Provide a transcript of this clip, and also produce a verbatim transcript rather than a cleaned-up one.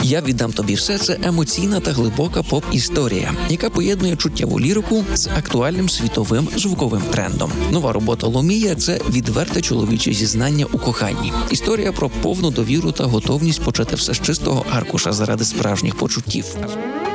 «Я віддам тобі все» – це емоційна та глибока поп-історія, яка поєднує чуттєву лірику з актуальним світовим звуковим трендом. Нова робота Ломія – це відверте чоловіче зізнання у коханні. Історія про повну довіру та готовність почати все з чистого аркуша заради справжніх почуттів.